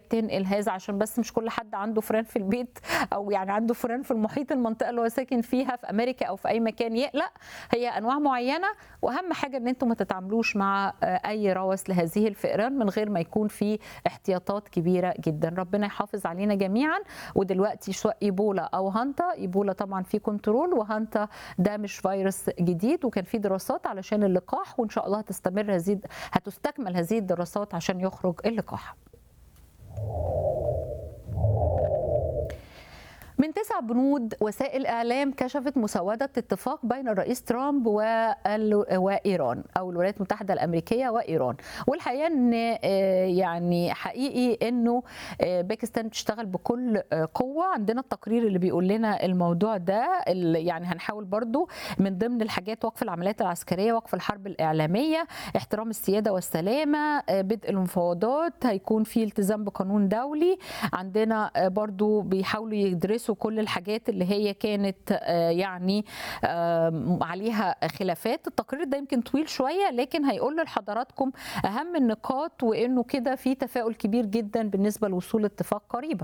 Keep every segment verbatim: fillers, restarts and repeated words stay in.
تنقل هذا، عشان بس مش كل حد عنده فيران في البيت او يعني عنده فيران في المحيط المنطقه اللي هو ساكن فيها في امريكا او في اي مكان يقلق. هي انواع معينه، واهم حاجه ان انتم ما تتعاملوش مع اي روث لهذه الفئران من غير ما يكون في احتياطات كبيره جدا. ربنا يحافظ علينا جميعا. ودلوقتي سواء ايبولا او هانتا، ايبولا طبعا في كنترول، وهانتا ده مش فيروس جديد، وكان في دراسات علشان اللقاح، وان شاء الله هتستمر هذه هتستكمل هذه الدراسات عشان يخرج اللقاح. من تسع بنود وسائل إعلام كشفت مسودة اتفاق بين الرئيس ترامب وإيران أو الولايات المتحدة الأمريكية وإيران. والحقيقة أن يعني حقيقي أنه باكستان بتشتغل بكل قوة. عندنا التقرير اللي بيقول لنا الموضوع ده، يعني هنحاول برضو من ضمن الحاجات وقف العمليات العسكرية، وقف الحرب الإعلامية، احترام السيادة والسلامة، بدء المفاوضات، هيكون في التزام بقانون دولي. عندنا برضو بيحاولوا يدرسوا كل الحاجات اللي هي كانت يعني عليها خلافات. التقرير ده يمكن طويل شوية، لكن هيقول لحضراتكم أهم النقاط، وإنه كده في تفاؤل كبير جدا بالنسبة لوصول اتفاق قريبا.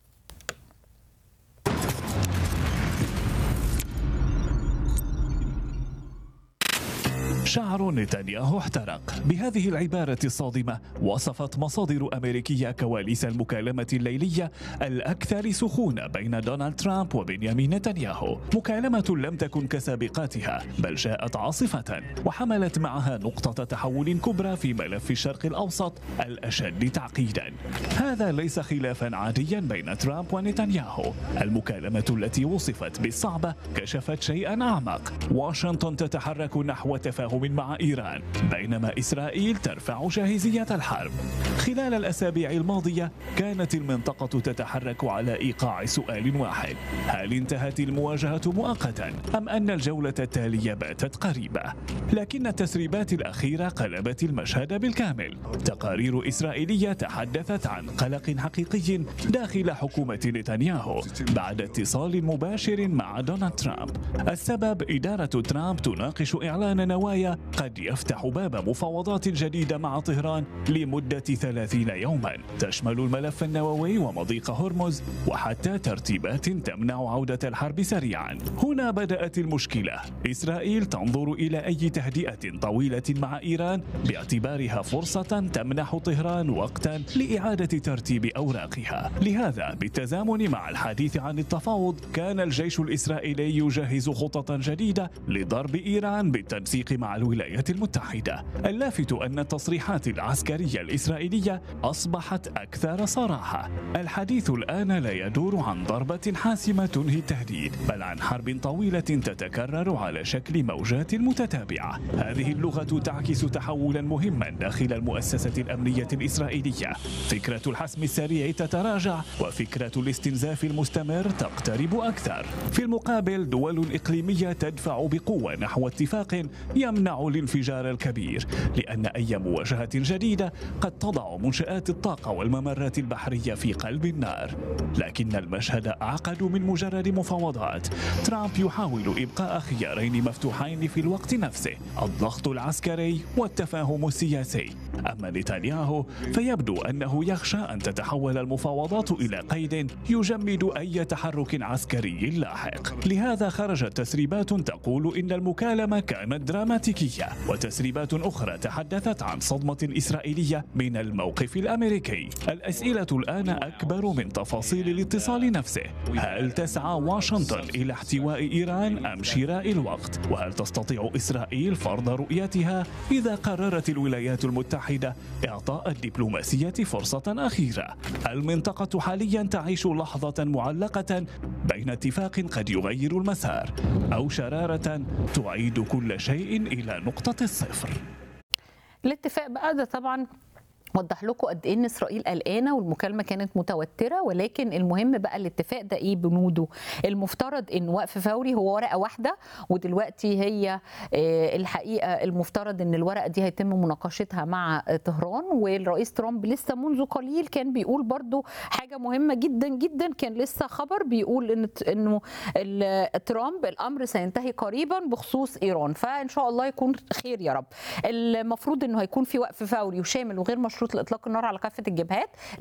شعر نتنياهو احترق. بهذه العبارة الصادمة وصفت مصادر أمريكية كواليس المكالمة الليلية الأكثر سخونة بين دونالد ترامب وبنيامين نتنياهو. مكالمة لم تكن كسابقاتها، بل جاءت عاصفة وحملت معها نقطة تحول كبرى في ملف الشرق الأوسط الأشد تعقيدا. هذا ليس خلافا عاديا بين ترامب ونتنياهو. المكالمة التي وصفت بالصعبة كشفت شيئا أعمق. واشنطن تتحرك نحو تفاهم مع إيران، بينما إسرائيل ترفع جاهزية الحرب. خلال الأسابيع الماضية كانت المنطقة تتحرك على إيقاع سؤال واحد: هل انتهت المواجهة مؤقتا أم أن الجولة التالية باتت قريبة؟ لكن التسريبات الأخيرة قلبت المشهد بالكامل. تقارير إسرائيلية تحدثت عن قلق حقيقي داخل حكومة نتنياهو بعد اتصال مباشر مع دونالد ترامب. السبب: إدارة ترامب تناقش إعلان نوايا قد يفتح باب مفاوضات جديدة مع طهران لمدة ثلاثين يوما، تشمل الملف النووي ومضيق هرمز، وحتى ترتيبات تمنع عودة الحرب سريعا. هنا بدأت المشكلة. إسرائيل تنظر إلى أي تهدئة طويلة مع إيران باعتبارها فرصة تمنح طهران وقتا لإعادة ترتيب أوراقها. لهذا بالتزامن مع الحديث عن التفاوض، كان الجيش الإسرائيلي يجهز خططا جديدة لضرب إيران بالتنسيق مع الولايات المتحدة. اللافت أن التصريحات العسكرية الإسرائيلية أصبحت أكثر صراحة. الحديث الآن لا يدور عن ضربة حاسمة تنهي التهديد، بل عن حرب طويلة تتكرر على شكل موجات متتابعة. هذه اللغة تعكس تحولا مهما داخل المؤسسة الأمنية الإسرائيلية. فكرة الحسم السريع تتراجع، وفكرة الاستنزاف المستمر تقترب أكثر. في المقابل، دول إقليمية تدفع بقوة نحو اتفاق يمنع الانفجار الكبير، لأن أي مواجهة جديدة قد تضع منشآت الطاقة والممرات البحرية في قلب النار. لكن المشهد أعقد من مجرد مفاوضات. ترامب يحاول إبقاء خيارين مفتوحين في الوقت نفسه: الضغط العسكري والتفاهم السياسي. أما نتنياهو فيبدو أنه يخشى أن تتحول المفاوضات إلى قيد يجمد أي تحرك عسكري لاحق. لهذا خرجت تسريبات تقول إن المكالمة كانت دراماتيكية، وتسريبات أخرى تحدثت عن صدمة إسرائيلية من الموقف الأمريكي. الأسئلة الآن أكبر من تفاصيل الاتصال نفسه. هل تسعى واشنطن إلى احتواء إيران أم شراء الوقت؟ وهل تستطيع إسرائيل فرض رؤيتها إذا قررت الولايات المتحدة إعطاء الدبلوماسية فرصة أخيرة؟ المنطقة حاليا تعيش لحظة معلقة بين اتفاق قد يغير المسار أو شرارة تعيد كل شيء إلى نقطة الصفر. الاتفاق بقى ده طبعا وضح لكم قد ايه ان اسرائيل قلقانه والمكالمه كانت متوتره، ولكن المهم بقى الاتفاق ده ايه بنوده. المفترض ان وقف فوري هو ورقه واحده، ودلوقتي هي الحقيقه المفترض ان الورقه دي هيتم مناقشتها مع طهران. والرئيس ترامب لسه منذ قليل كان بيقول برضو حاجه مهمه جدا جدا، كان لسه خبر بيقول ان انه ترامب الامر سينتهي قريبا بخصوص ايران، فان شاء الله يكون خير يا رب. المفروض انه هيكون في وقف فوري وشامل وغير مشروط لاطلاق النار على كافه الجبهات.